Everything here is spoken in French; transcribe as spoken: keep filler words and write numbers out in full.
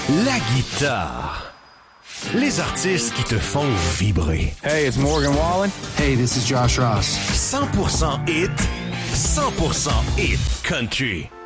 la guitare. Les artistes qui te font vibrer. Hey, it's Morgan Wallen. Hey, this is Josh Ross. cent pour cent hit, cent pour cent hit country.